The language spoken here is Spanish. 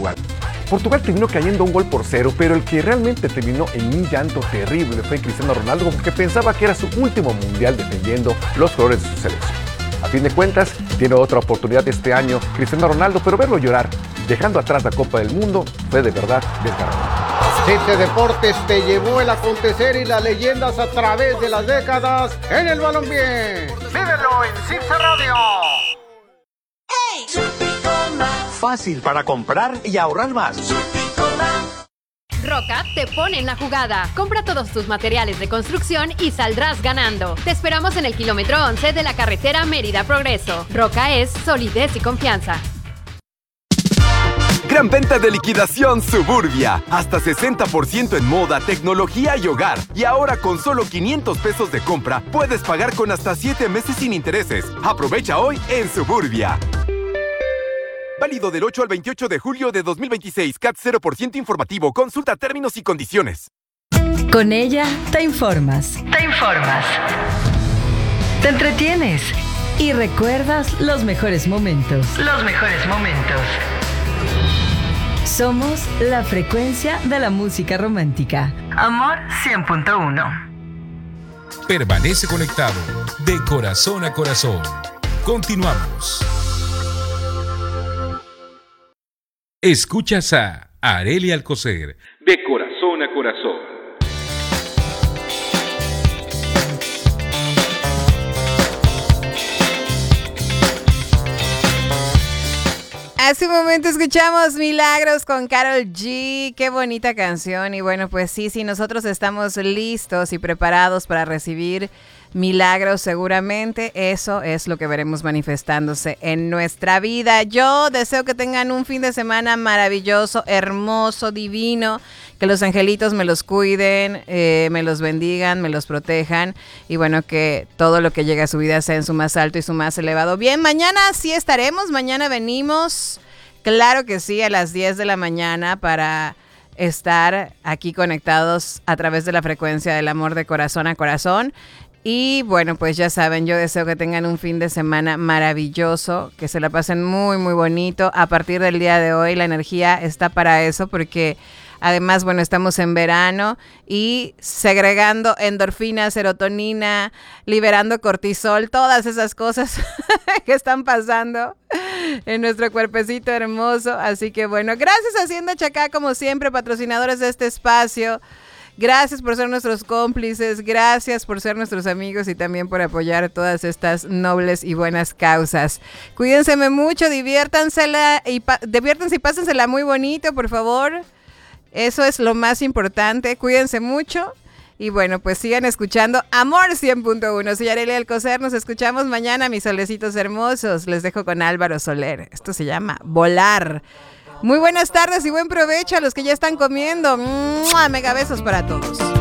Portugal. Portugal terminó cayendo 1-0, pero el que realmente terminó en un llanto terrible fue Cristiano Ronaldo, porque pensaba que era su último mundial defendiendo los colores de su selección. A fin de cuentas, tiene otra oportunidad este año Cristiano Ronaldo, pero verlo llorar, dejando atrás la Copa del Mundo, fue de verdad desgarrador. CC Deportes te llevó el acontecer y las leyendas a través de las décadas en el balompié. Vívelo en CIRSA Radio. Fácil para comprar y ahorrar más. Roca te pone en la jugada. Compra todos tus materiales de construcción y saldrás ganando. Te esperamos en el kilómetro 11 de la carretera Mérida Progreso. Roca es solidez y confianza. Gran venta de liquidación Suburbia. Hasta 60% en moda, tecnología y hogar. Y ahora con solo 500 pesos de compra, puedes pagar con hasta 7 meses sin intereses. Aprovecha hoy en Suburbia. Válido del 8 al 28 de julio de 2026. CAT 0% informativo. Consulta términos y condiciones. Con ella te informas. Te entretienes. Y recuerdas los mejores momentos. Somos la frecuencia de la música romántica. Amor 100.1. Permanece conectado de corazón a corazón. Continuamos. Escuchas a Arely Alcocer de corazón a corazón. Hace un momento escuchamos Milagros con Karol G. Qué bonita canción. Y bueno, pues sí, nosotros estamos listos y preparados para recibir milagros, seguramente eso es lo que veremos manifestándose en nuestra vida. Yo deseo que tengan un fin de semana maravilloso, hermoso, divino, que los angelitos me los cuiden, me los bendigan, me los protejan y bueno, que todo lo que llegue a su vida sea en su más alto y su más elevado bien. Mañana sí estaremos, mañana venimos, claro que sí, a las 10 de la mañana para estar aquí conectados a través de la frecuencia del amor de corazón a corazón. Y bueno, pues ya saben, yo deseo que tengan un fin de semana maravilloso, que se la pasen muy, muy bonito. A partir del día de hoy la energía está para eso porque además, bueno, estamos en verano y segregando endorfina, serotonina, liberando cortisol, todas esas cosas que están pasando en nuestro cuerpecito hermoso. Así que bueno, gracias a Hacienda Chacá, como siempre, patrocinadores de este espacio. Gracias por ser nuestros cómplices, gracias por ser nuestros amigos y también por apoyar todas estas nobles y buenas causas. Cuídense mucho, diviértanse y pásensela muy bonito, por favor. Eso es lo más importante. Cuídense mucho y bueno, pues sigan escuchando Amor 100.1. Soy Arely Alcocer, nos escuchamos mañana, mis solecitos hermosos. Les dejo con Álvaro Soler. Esto se llama Volar. Muy buenas tardes y buen provecho a los que ya están comiendo. ¡Mua! Mega besos para todos.